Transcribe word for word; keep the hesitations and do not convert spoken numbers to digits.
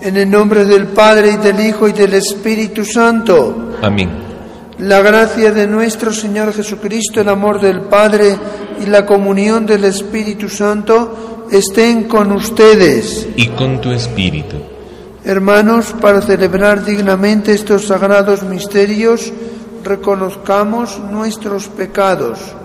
En el nombre del Padre, y del Hijo, y del Espíritu Santo. Amén. La gracia de nuestro Señor Jesucristo, el amor del Padre y la comunión del Espíritu Santo estén con ustedes. Y con tu espíritu. Hermanos, para celebrar dignamente estos sagrados misterios, reconozcamos nuestros pecados.